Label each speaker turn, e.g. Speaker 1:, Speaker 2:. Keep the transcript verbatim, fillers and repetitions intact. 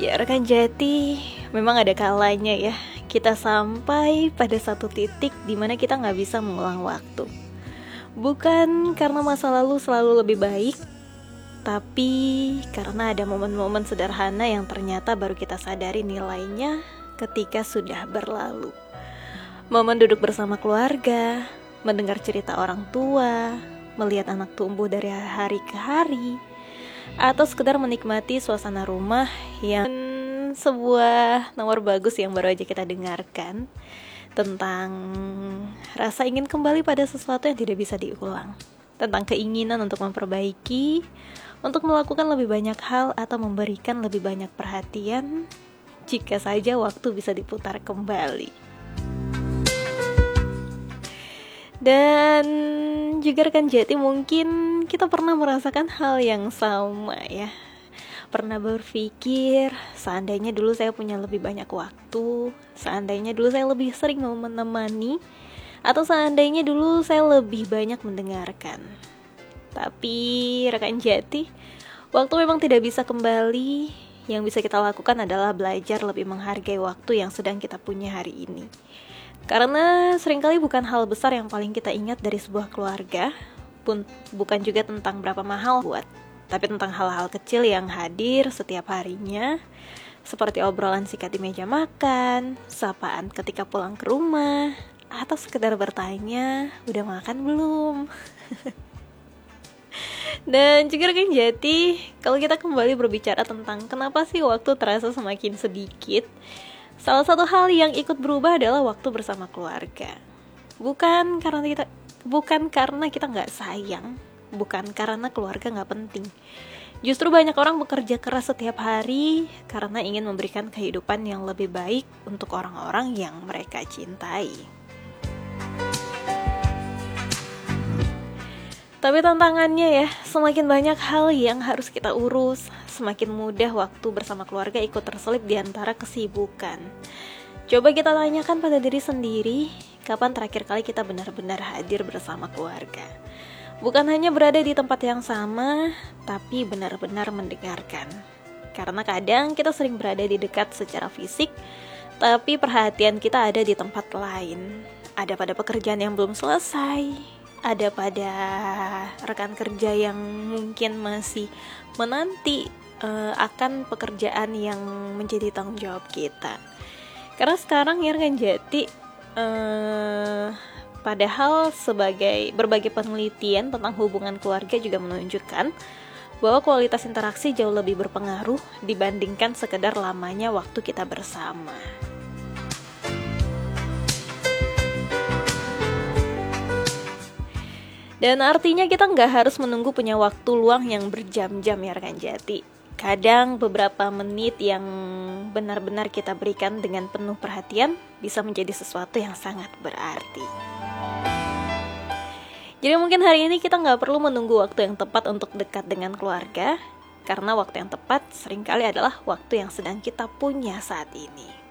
Speaker 1: Ya rekan jati, memang ada kalanya ya kita sampai pada satu titik di mana kita nggak bisa mengulang waktu. Bukan karena masa lalu selalu lebih baik, tapi karena ada momen-momen sederhana yang ternyata baru kita sadari nilainya ketika sudah berlalu. Momen duduk bersama keluarga, mendengar cerita orang tua, melihat anak tumbuh dari hari ke hari, atau sekedar menikmati suasana rumah yang sebuah nomor bagus yang baru aja kita dengarkan tentang rasa ingin kembali pada sesuatu yang tidak bisa diulang, tentang keinginan untuk memperbaiki, untuk melakukan lebih banyak hal atau memberikan lebih banyak perhatian jika saja waktu bisa diputar kembali. Dan juga rekan jati, mungkin kita pernah merasakan hal yang sama ya. Pernah berpikir, seandainya dulu saya punya lebih banyak waktu, seandainya dulu saya lebih sering mau menemani, atau seandainya dulu saya lebih banyak mendengarkan. Tapi rekan jati, waktu memang tidak bisa kembali. Yang bisa kita lakukan adalah belajar lebih menghargai waktu yang sedang kita punya hari ini. Karena seringkali bukan hal besar yang paling kita ingat dari sebuah keluarga, pun bukan juga tentang berapa mahal buat, tapi tentang hal-hal kecil yang hadir setiap harinya, seperti obrolan singkat di meja makan, sapaan ketika pulang ke rumah, atau sekedar bertanya, udah makan belum? Dan juga rekan jati, kalau kita kembali berbicara tentang kenapa sih waktu terasa semakin sedikit, salah satu hal yang ikut berubah adalah waktu bersama keluarga. Bukan karena kita, bukan karena kita nggak sayang, bukan karena keluarga nggak penting. Justru banyak orang bekerja keras setiap hari karena ingin memberikan kehidupan yang lebih baik untuk orang-orang yang mereka cintai. Tapi tantangannya ya, semakin banyak hal yang harus kita urus, semakin mudah waktu bersama keluarga ikut terselip di antara kesibukan. Coba kita tanyakan pada diri sendiri, kapan terakhir kali kita benar-benar hadir bersama keluarga? Bukan hanya berada di tempat yang sama, tapi benar-benar mendengarkan. Karena kadang kita sering berada di dekat secara fisik, tapi perhatian kita ada di tempat lain. Ada pada pekerjaan yang belum selesai, ada pada rekan kerja yang mungkin masih menanti uh, akan pekerjaan yang menjadi tanggung jawab kita. Karena sekarang ya rekan jati, uh, padahal sebagai berbagai penelitian tentang hubungan keluarga juga menunjukkan bahwa kualitas interaksi jauh lebih berpengaruh dibandingkan sekedar lamanya waktu kita bersama. Dan artinya kita nggak harus menunggu punya waktu luang yang berjam-jam ya rekan jati. Kadang beberapa menit yang benar-benar kita berikan dengan penuh perhatian bisa menjadi sesuatu yang sangat berarti. Jadi mungkin hari ini kita nggak perlu menunggu waktu yang tepat untuk dekat dengan keluarga, karena waktu yang tepat seringkali adalah waktu yang sedang kita punya saat ini.